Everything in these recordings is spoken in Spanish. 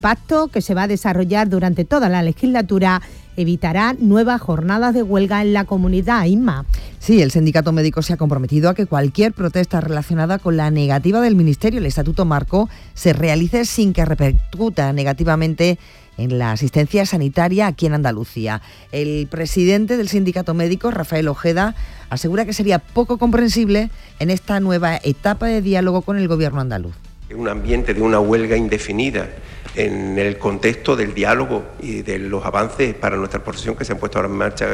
Pacto que se va a desarrollar durante toda la legislatura evitará nuevas jornadas de huelga en la comunidad. Inma. Sí, el sindicato médico se ha comprometido a que cualquier protesta relacionada con la negativa del Ministerio, el Estatuto Marco, se realice sin que repercuta negativamente en la asistencia sanitaria aquí en Andalucía. El presidente del sindicato médico, Rafael Ojeda, asegura que sería poco comprensible en esta nueva etapa de diálogo con el gobierno andaluz. Un ambiente de una huelga indefinida en el contexto del diálogo y de los avances para nuestra profesión que se han puesto ahora en marcha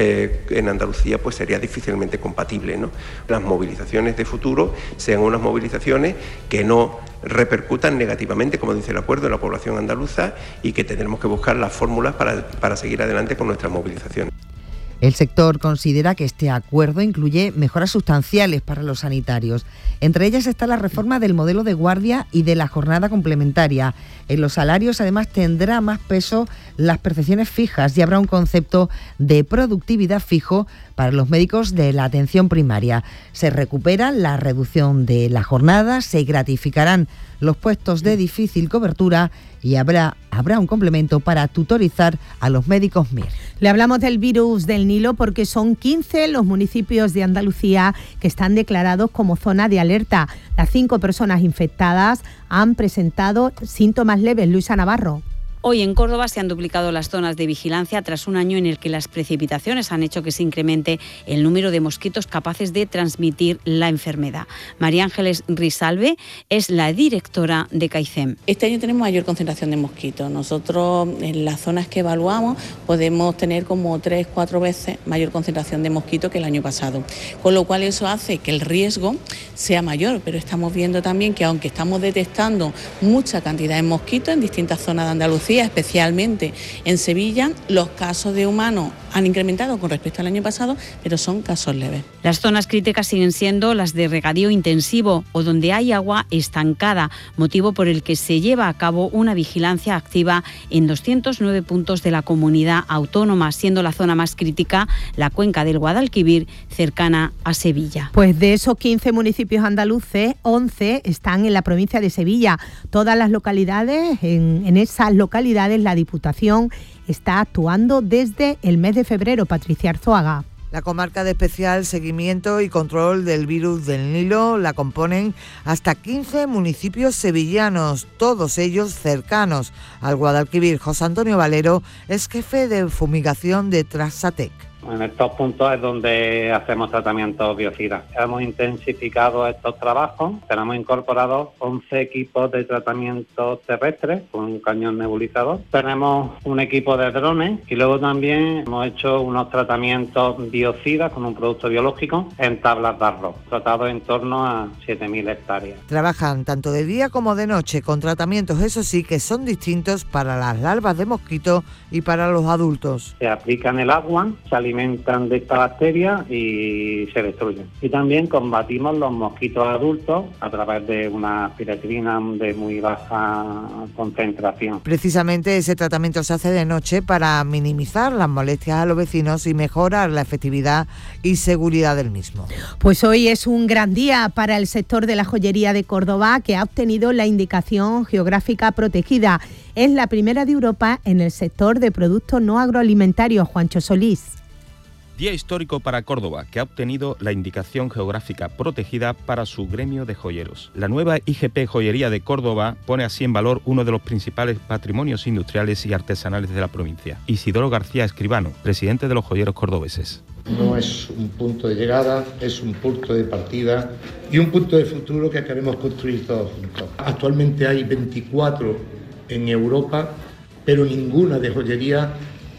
en Andalucía, pues sería difícilmente compatible, ¿no? Las movilizaciones de futuro sean unas movilizaciones que no repercutan negativamente, como dice el acuerdo, en la población andaluza, y que tendremos que buscar las fórmulas para seguir adelante con nuestras movilizaciones. El sector considera que este acuerdo incluye mejoras sustanciales para los sanitarios. Entre ellas está la reforma del modelo de guardia y de la jornada complementaria. En los salarios, además, tendrá más peso las percepciones fijas y habrá un concepto de productividad fijo para los médicos de la atención primaria. Se recupera la reducción de la jornada, se gratificarán los puestos de difícil cobertura y habrá un complemento para tutorizar a los médicos MIR. Le hablamos del virus del Nilo porque son 15 los municipios de Andalucía que están declarados como zona de alerta. Las 5 personas infectadas han presentado síntomas leves. Luisa Navarro. Hoy en Córdoba se han duplicado las zonas de vigilancia tras un año en el que las precipitaciones han hecho que se incremente el número de mosquitos capaces de transmitir la enfermedad. María Ángeles Risalve es la directora de CAICEM. Este año tenemos mayor concentración de mosquitos. Nosotros en las zonas que evaluamos podemos tener como 3-4 veces mayor concentración de mosquitos que el año pasado. Con lo cual eso hace que el riesgo sea mayor, pero estamos viendo también que aunque estamos detectando mucha cantidad de mosquitos en distintas zonas de Andalucía, especialmente en Sevilla, los casos de humanos han incrementado con respecto al año pasado, pero son casos leves. Las zonas críticas siguen siendo las de regadío intensivo o donde hay agua estancada, motivo por el que se lleva a cabo una vigilancia activa en 209 puntos de la comunidad autónoma, siendo la zona más crítica la cuenca del Guadalquivir, cercana a Sevilla. Pues de esos 15 municipios andaluces, 11 están en la provincia de Sevilla. Todas las localidades, en esas localidades, la Diputación está actuando desde el mes de febrero. Patricia Arzuaga. La comarca de especial seguimiento y control del virus del Nilo la componen hasta 15 municipios sevillanos, todos ellos cercanos al Guadalquivir. José Antonio Valero es jefe de fumigación de Trasatec. En estos puntos es donde hacemos tratamientos biocidas. Hemos intensificado estos trabajos, tenemos incorporados 11 equipos de tratamiento terrestre con un cañón nebulizador. Tenemos un equipo de drones y luego también hemos hecho unos tratamientos biocidas con un producto biológico en tablas de arroz, tratados en torno a 7.000 hectáreas. Trabajan tanto de día como de noche con tratamientos, eso sí, que son distintos para las larvas de mosquito y para los adultos. Se aplica en el agua, se alimentan de esta bacteria y se destruyen. Y también combatimos los mosquitos adultos a través de una piretrina de muy baja concentración. Precisamente ese tratamiento se hace de noche para minimizar las molestias a los vecinos y mejorar la efectividad y seguridad del mismo. Pues hoy es un gran día para el sector de la joyería de Córdoba, que ha obtenido la indicación geográfica protegida. Es la primera de Europa en el sector de productos no agroalimentarios. Juancho Solís. Día histórico para Córdoba, que ha obtenido la indicación geográfica protegida para su gremio de joyeros. La nueva IGP Joyería de Córdoba pone así en valor uno de los principales patrimonios industriales y artesanales de la provincia. Isidoro García Escribano, presidente de los joyeros cordobeses. No es un punto de llegada, es un punto de partida y un punto de futuro que queremos construir todos juntos. Actualmente hay 24 en Europa, pero ninguna de joyería.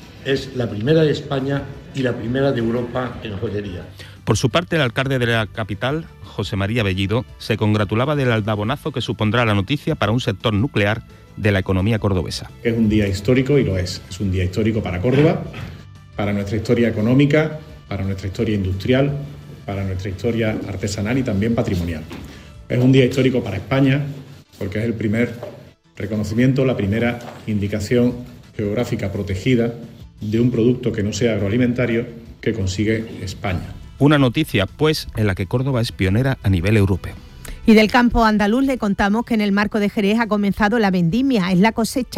Es la primera de España y la primera de Europa en joyería. Por su parte, el alcalde de la capital, José María Bellido, se congratulaba del aldabonazo que supondrá la noticia para un sector nuclear de la economía cordobesa. Es un día histórico y lo es. Es un día histórico para Córdoba, para nuestra historia económica, para nuestra historia industrial, para nuestra historia artesanal y también patrimonial. Es un día histórico para España porque es el primer reconocimiento, la primera indicación geográfica protegida de un producto que no sea agroalimentario que consigue España. Una noticia, pues, en la que Córdoba es pionera a nivel europeo. Y del campo andaluz le contamos que en el Marco de Jerez ha comenzado la vendimia, es la cosecha